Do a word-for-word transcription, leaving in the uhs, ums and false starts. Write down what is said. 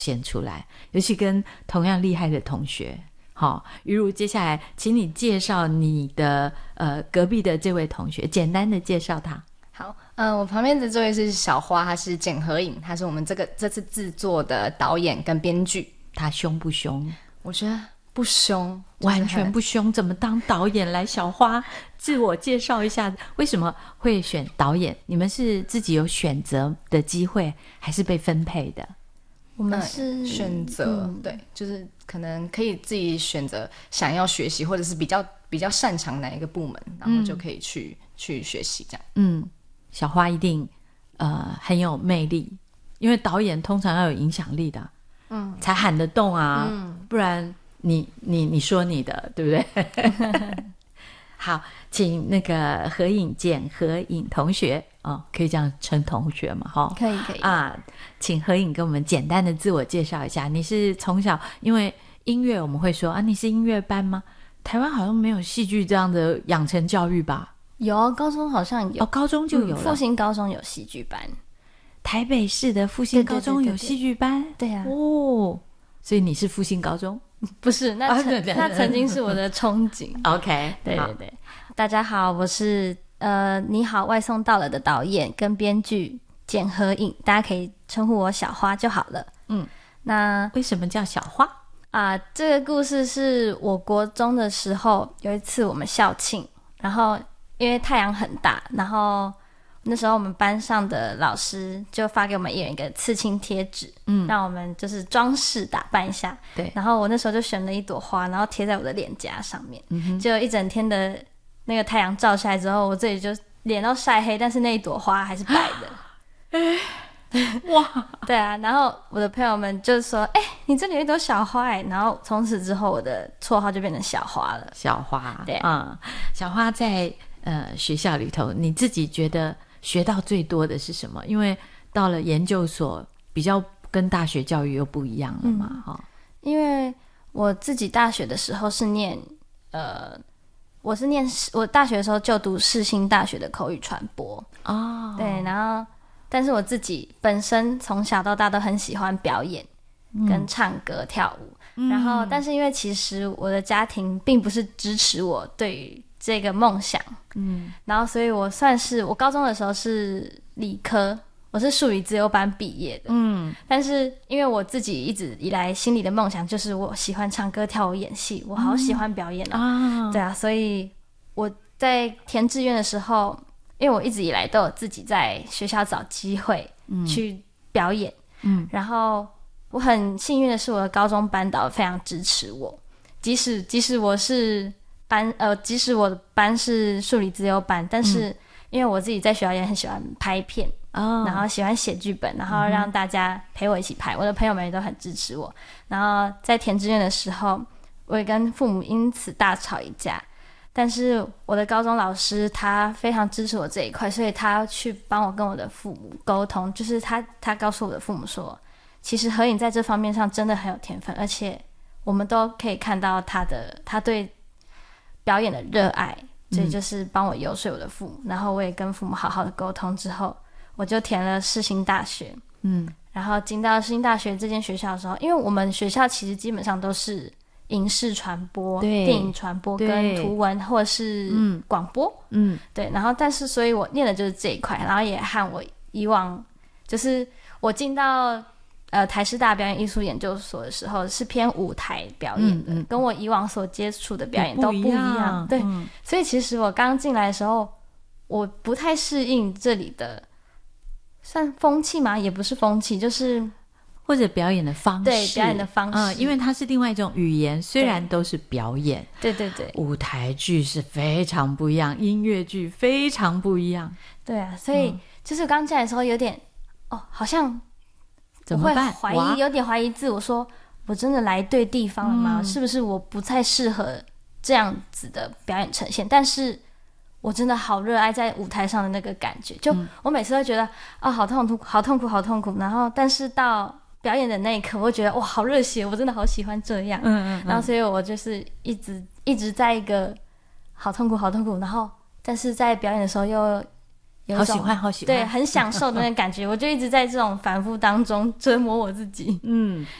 现出来，尤其跟同样厉害的同学。好，于如接下来请你介绍你的呃隔壁的这位同学，简单的介绍他。 好，嗯、呃，我旁边的这位是小花，他是简和颖，他是我们这个这次制作的导演跟编剧。 他凶不凶？ 我觉得不凶， 完全不凶。怎么当导演？来，小花自我介绍一下，为什么会选导演？你们是自己有选择的机会，还是被分配的？ 我们是选择、嗯，对，就是可能可以自己选择想要学习，或者是比较比较擅长哪一个部门，然后就可以去、嗯、去学习这样。 嗯，小花一定呃很有魅力，因为导演通常要有影响力的，嗯，才喊得动啊，嗯、不然你你你说你的，对不对？好，请那个何颖简何颖同学哦，可以这样称同学嘛？哈、哦， 可以可以啊，请何颖跟我们简单的自我介绍一下。你是从小因为音乐，我们会说啊，你是音乐班吗？台湾好像没有戏剧这样的养成教育吧？ 有啊，高中好像有， 哦，高中就有了。 嗯、复兴高中有戏剧班， 台北市的复兴高中有戏剧班， 对呀、啊。 哦，所以你是复兴高中？ 不是，那曾、啊、那曾经是我的憧憬。 OK， 对对对，大家好，我是呃你好外送到了的导演跟编剧简和颖，大家可以称呼我小花就好了。嗯，那为什么叫小花啊、呃？这个故事是我国中的时候有一次我们校庆，然后因为太阳很大，然后那时候我们班上的老师就发给我们一人一个刺青贴纸，嗯，让我们就是装饰打扮一下。 对， 然后我那时候就选了一朵花，然后贴在我的脸颊上面。嗯哼，就一整天的那个太阳照下来之后，我这里就脸都晒黑，但是那一朵花还是白的。哇，对啊，然后我的朋友们就说：“哎、欸，你这里有一朵小花哎。”然后从此之后，我的绰号就变成小花了。 小花， 对啊、嗯，小花在呃学校里头，你自己觉得学到最多的是什么？因为到了研究所，比较跟大学教育又不一样了嘛，哈、嗯。 因为我自己大学的时候是念呃，我是念我大学的时候就读世新大学的口语传播哦，对，然后但是我自己本身从小到大都很喜欢表演跟唱歌、嗯、跳舞，然后但是因为其实我的家庭并不是支持我对于这个梦想，嗯，然后所以我算是我高中的时候是理科，我是数理资优班毕业的，嗯，但是因为我自己一直以来心里的梦想就是我喜欢唱歌、跳舞、演戏，我好喜欢表演啊，嗯、啊对啊，所以我在填志愿的时候，因为我一直以来都有自己在学校找机会去表演，嗯，然后我很幸运的是我的高中班导非常支持我，即使即使我是班呃，即使我的班是数理资优班，但是因为我自己在学校也很喜欢拍片。Oh. 然后喜欢写剧本，然后让大家陪我一起拍、嗯、我的朋友们也都很支持我，然后在填志愿的时候我也跟父母因此大吵一架，但是我的高中老师他非常支持我这一块，所以他去帮我跟我的父母沟通，就是他他告诉我的父母说其实何颖在这方面上真的很有天分，而且我们都可以看到他的他对表演的热爱，所以就是帮我游说我的父母、嗯、然后我也跟父母好好的沟通之后，我就填了世新大学，嗯，然后进到世新大学这间学校的时候，因为我们学校其实基本上都是影视传播、电影传播跟图文或者是广播，嗯，对，然后但是所以我念的就是这一块，然后也和我以往就是我进到呃台师大表演艺术研究所的时候是偏舞台表演的，嗯嗯、跟我以往所接触的表演都不一样，一样对、嗯，所以其实我刚进来的时候，我不太适应这里的。算风气吗？也不是风气，就是或者表演的方式， 对，表演的方式、 嗯、因为它是另外一种语言，虽然都是表演， 对对对， 舞台剧是非常不一样，音乐剧非常不一样， 对啊，所以、嗯、就是刚进来的时候有点哦，好像我会怀疑，有点怀疑自我说，说我真的来对地方了吗、嗯？是不是我不太适合这样子的表演呈现？但是我真的好热爱在舞台上的那个感觉，就我每次都觉得啊、哦，好痛苦，好痛苦，好痛苦。然后，但是到表演的那一刻，我会觉得哇，好热血，我真的好喜欢这样。嗯嗯嗯。然后，所以我就是一直一直在一个好痛苦，好痛苦。然后，但是在表演的时候又有好喜欢好喜欢， 对，很享受的那个感觉我就一直在这种反复当中折磨我自己。 嗯，